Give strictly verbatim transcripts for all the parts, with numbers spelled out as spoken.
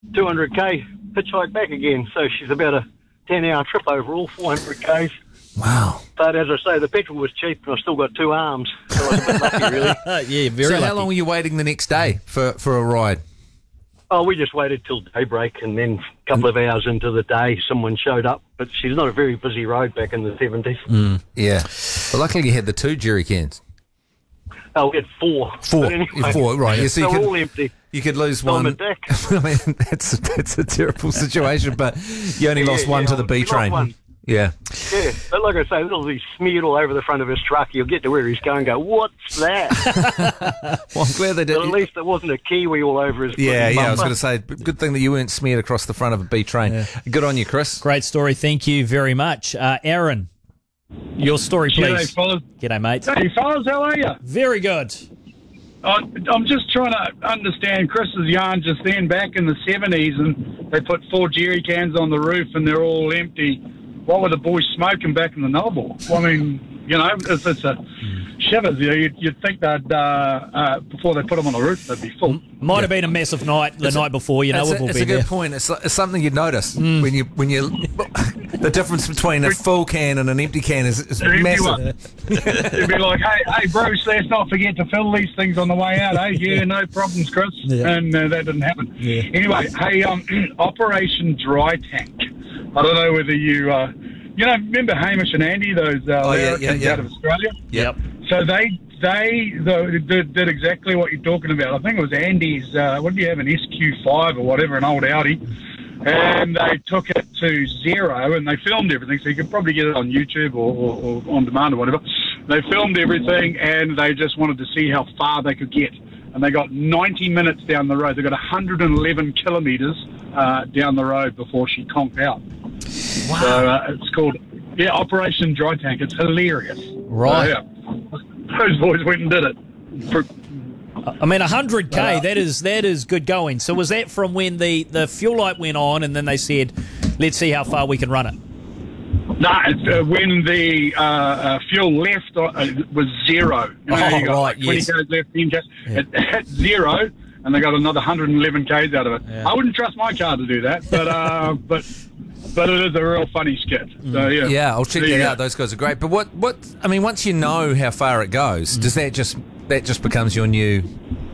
two hundred k, hitchhike back again. So she's about a ten-hour trip overall, four hundred k's. Wow. But as I say, the petrol was cheap and I still got two arms. So I was a bit lucky, really. yeah, very So lucky. how long were you waiting the next day for, for a ride? Oh, we just waited till daybreak, and then a couple of hours into the day, someone showed up. But she's not a very busy road back in the seventies. Mm, yeah. Well, luckily you had the two jerry cans. Oh, we had four. Four. But anyway, Four, right. Yeah, so you they were could, all empty. You could lose On one. the deck. I mean, that's, that's a terrible situation, but you only Yeah, lost one yeah, to the B we lost train. one. Yeah. Yeah, but like I say, it'll be smeared all over the front of his truck. He'll get to where he's going and go, what's that? Well, I'm glad they did. But at least it wasn't a Kiwi all over his Yeah, bloody yeah, I was bumper. going to say, good thing that you weren't smeared across the front of a B train. Yeah. Good on you, Chris. Great story. Thank you very much. Uh, Aaron, your story, please. G'day, fellas. G'day, mate. Hey, fellas, how are you? Very good. I, I'm just trying to understand Chris's yarn just then. Back in the seventies, and they put four jerry cans on the roof, and they're all empty. What were the boys smoking back in the novel? Well, I mean, you know, it's, it's a shivers. You know, you'd, you'd think that uh, uh, before they put them on the roof, they'd be full. Might have been a massive night the It's night a- before. You know, It's we've a, all it's a been good there. point. It's, it's something you'd notice when you when you the difference between a full can and an empty can is, is Empty massive. one. It'd be like, hey, hey, Bruce, let's not forget to fill these things on the way out. Hey, yeah, no problems, Chris. Yeah. And uh, that didn't happen. Yeah. Anyway, hey, um, Operation Dry Tank. I don't know whether you, uh, you know, remember Hamish and Andy, those uh, Oh, yeah, Americans yeah, yeah. out of Australia? Yep. So they they the, did, did exactly what you're talking about. I think it was Andy's, uh, what did you have, an S Q five or whatever, an old Audi. And they took it to zero and they filmed everything. So you could probably get it on YouTube or, or, or on demand or whatever. They filmed everything and they just wanted to see how far they could get. And they got ninety minutes down the road. They got one hundred eleven kilometres uh, down the road before she conked out. Wow. So uh, it's called, yeah, Operation Dry Tank. It's hilarious. Right. So, yeah. Those boys went and did it. For, I mean, one hundred K, Uh, that is that is good going. So was that from when the, the fuel light went on and then they said, let's see how far we can run it? No, it's, uh, when the uh, uh, fuel left uh, it was zero. You know, Oh, you got right, like twenty yes. k's left, ten k's. Yeah. It hit zero, and they got another one hundred eleven k's out of it. Yeah. I wouldn't trust my car to do that, but uh, but but it is a real funny skit. So yeah, Yeah, I'll check There that you out. go. Those guys are great. But what, what I mean, once you know how far it goes, does that just that just becomes your new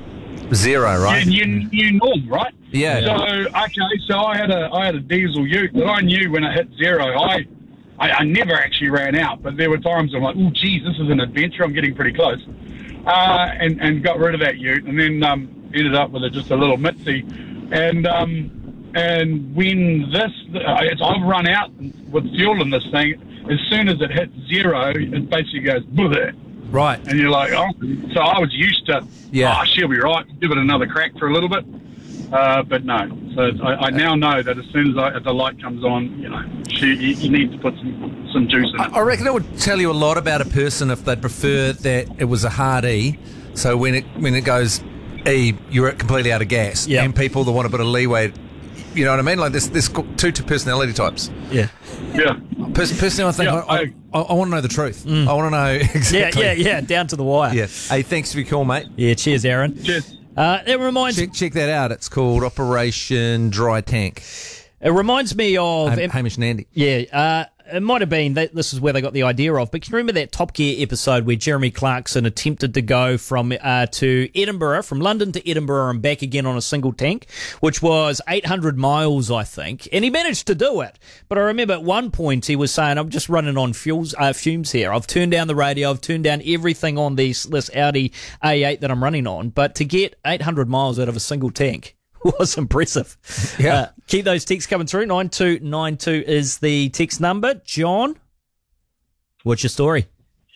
zero, right? Yeah, new, new norm, right? Yeah. So okay, so I had a I had a diesel ute that I knew when it hit zero, I, I I never actually ran out, but there were times I'm like, oh geez, this is an adventure. I'm getting pretty close, uh, and and got rid of that ute, and then um, ended up with a, just a little Mitzi, and um, and when this it's, I've run out with fuel in this thing. As soon as it hits zero, it basically goes bleh. Right. And you're like, oh, so I was used to, Yeah. oh, she'll be right, give it another crack for a little bit. Uh, but no, so it's, I, I now know that as soon as I, the light comes on, you know, she, you, you need to put some, some juice in it. I reckon it would tell you a lot about a person if they'd prefer that it was a hard E. So when it when it goes E, you're completely out of gas. Yeah. And people that want a bit of leeway, you know what I mean? Like there's, there's two two personality types. Yeah. Yeah. Pers- personally, I think Yeah, I, I, I, I want to know the truth. I want to know Yeah, exactly. yeah, yeah, down to the wire. Yeah. Hey, thanks for your call, mate. Yeah, cheers, Aaron. Cheers. Uh, it reminds Check, check that out. It's called Operation Dry Tank. it reminds me of Ham- Hamish and Andy. yeah. Uh, it might have been that this is where they got the idea of. But can you remember that Top Gear episode where Jeremy Clarkson attempted to go from uh, to Edinburgh, from London to Edinburgh and back again on a single tank, which was eight hundred miles, I think, and he managed to do it. But I remember at one point he was saying, "I'm just running on fuels, uh, fumes here. I've turned down the radio, I've turned down everything on this this Audi A eight that I'm running on, but to get eight hundred miles out of a single tank." Was impressive. Yeah. Uh, keep those texts coming through. nine two nine two is the text number. John, what's your story?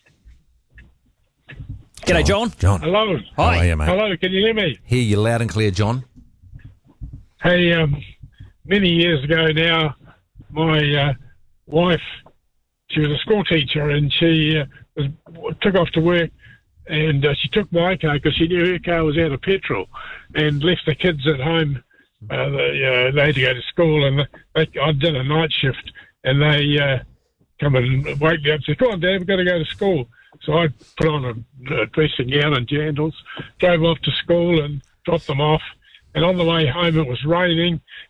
G'day, John. John. Hello. How are you, mate? Hello, can you hear me? Hear you loud and clear, John. Hey, um, many years ago now, my uh, wife, she was a school teacher, and she uh, was, took off to work, and uh, she took my car because she knew her car was out of petrol, and left the kids at home. Uh, they, uh, they had to go to school, and they, I did a night shift, and they uh, come and wake me up and say, "Come on, Dad, we've got to go to school." So I put on a, a dressing gown and jandals, drove off to school and dropped them off, and on the way home it was raining,